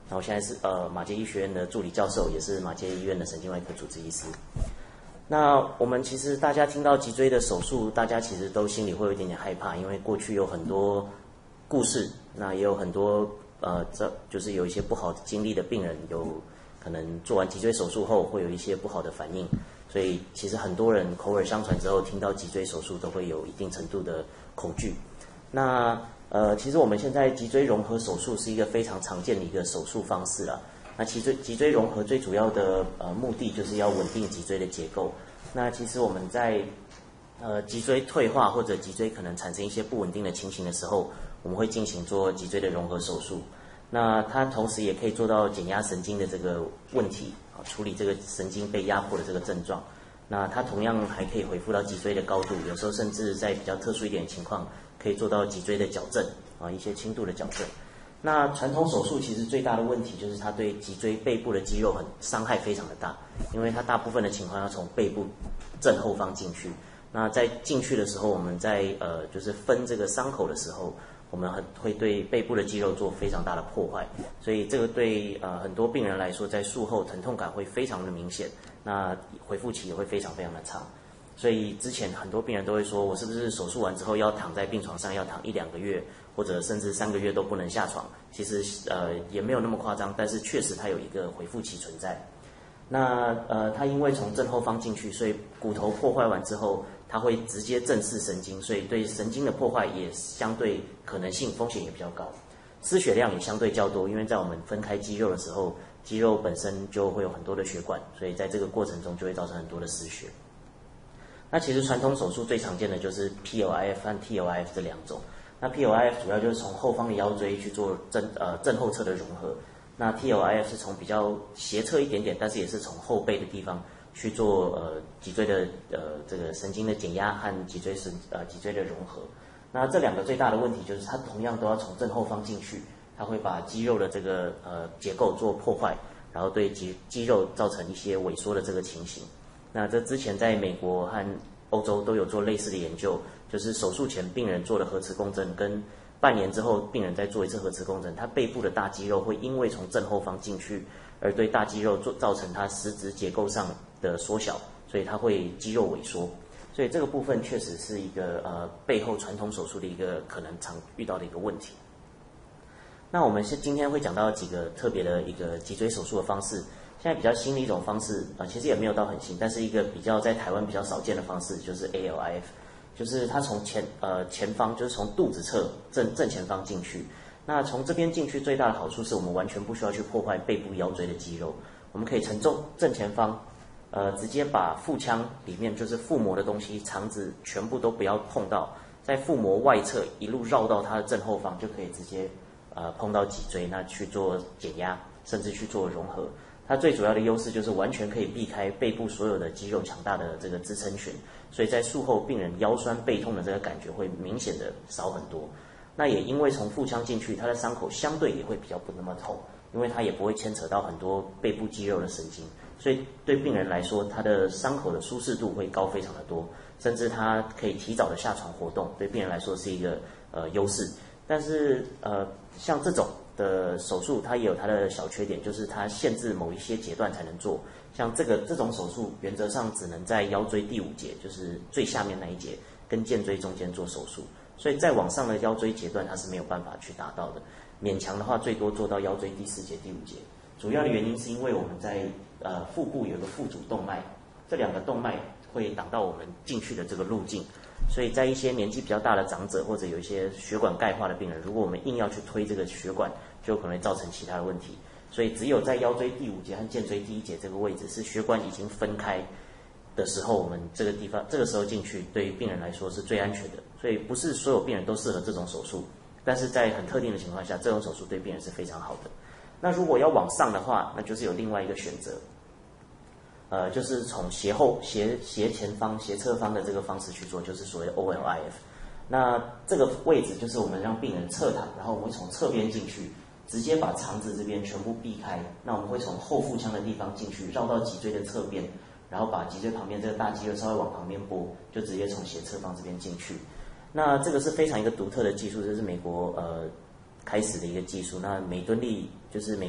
然后现在是马偕医学院的助理教授，也是马偕医院的神经外科主治医师。那我们其实大家听到脊椎的手术，大家其实都心里会有一点点害怕，因为过去有很多故事，那也有很多就是有一些不好的经历的病人，有可能做完脊椎手术后会有一些不好的反应，所以其实很多人口耳相传之后，听到脊椎手术都会有一定程度的恐惧。那其实我们现在脊椎融合手术是一个非常常见的一个手术方式啦。那脊椎融合最主要的目的就是要稳定脊椎的结构。那其实我们在脊椎退化或者脊椎可能产生一些不稳定的情形的时候，我们会进行做脊椎的融合手术。那它同时也可以做到减压神经的这个问题，处理这个神经被压迫的这个症状。那它同样还可以恢复到脊椎的高度，有时候甚至在比较特殊一点的情况，可以做到脊椎的矫正一些轻度的矫正。那传统手术其实最大的问题就是它对脊椎背部的肌肉伤害非常的大，因为它大部分的情况要从背部正后方进去。那在进去的时候，我们在就是分这个伤口的时候，我们会对背部的肌肉做非常大的破坏，所以这个对很多病人来说，在术后疼痛感会非常的明显，那恢复期也会非常非常的长。所以之前很多病人都会说，我是不是手术完之后要躺在病床上，要躺1-2个月，或者甚至3个月都不能下床？其实也没有那么夸张，但是确实它有一个恢复期存在。那它因为从正后方进去，所以骨头破坏完之后，它会直接正视神经，所以对神经的破坏也相对可能性风险也比较高，失血量也相对较多，因为在我们分开肌肉的时候，肌肉本身就会有很多的血管，所以在这个过程中就会造成很多的失血。那其实传统手术最常见的就是 PLIF 和 TLIF 这两种。那 PLIF 主要就是从后方的腰椎去做正后侧的融合，那 TLIF 是从比较斜侧一点点，但是也是从后背的地方去做脊椎的这个神经的减压和脊椎的融合。那这两个最大的问题就是它同样都要从正后方进去，它会把肌肉的这个结构做破坏，然后对肌肉造成一些萎缩的这个情形。那这之前在美国和欧洲都有做类似的研究，就是手术前病人做了核磁共振，跟半年之后病人再做一次核磁共振，他背部的大肌肉会因为从正后方进去，而对大肌肉造成它实质结构上的缩小，所以它会肌肉萎缩。所以这个部分确实是一个背后传统手术的一个可能常遇到的一个问题。那我们今天会讲到几个特别的一个脊椎手术的方式。现在比较新的一种方式其实也没有到很新，但是一个比较在台湾比较少见的方式就是 ALIF， 就是它从前方，就是从肚子侧正前方进去。那从这边进去最大的好处是我们完全不需要去破坏背部腰椎的肌肉，我们可以从正前方直接把腹腔里面就是腹膜的东西肠子全部都不要碰到，在腹膜外侧一路绕到它的正后方，就可以直接碰到脊椎，那去做减压甚至去做融合。它最主要的优势就是完全可以避开背部所有的肌肉强大的这个支撑群，所以在术后病人腰酸背痛的这个感觉会明显的少很多。那也因为从腹腔进去，它的伤口相对也会比较不那么痛，因为它也不会牵扯到很多背部肌肉的神经，所以对病人来说，他的伤口的舒适度会高非常的多，甚至他可以提早的下床活动，对病人来说是一个优势。但是像这种的手术，它也有它的小缺点，就是它限制某一些节段才能做。像这种手术，原则上只能在腰椎第5节，就是最下面那一节，跟肩椎中间做手术。所以再往上的腰椎节段，它是没有办法去达到的。勉强的话，最多做到腰椎第4节、第5节。主要的原因是因为我们在腹部有一个腹主动脉，这2个动脉会挡到我们进去的这个路径。所以在一些年纪比较大的长者，或者有一些血管钙化的病人，如果我们硬要去推这个血管，就可能会造成其他的问题。所以只有在腰椎第5节和肩椎第1节这个位置是血管已经分开的时候，我们这个地方这个时候进去，对于病人来说是最安全的。所以不是所有病人都适合这种手术，但是在很特定的情况下，这种手术对病人是非常好的。那如果要往上的话，那就是有另外一个选择，就是从斜前方、斜侧方的这个方式去做，就是所谓的 OLIF。那这个位置就是我们让病人侧躺，然后我们会从侧边进去，直接把肠子这边全部避开。那我们会从后腹腔的地方进去，绕到脊椎的侧边，然后把脊椎旁边这个大肌肉稍微往旁边拨，就直接从斜侧方这边进去。那这个是非常一个独特的技术，这是美国开始的一个技术。那每吨力就是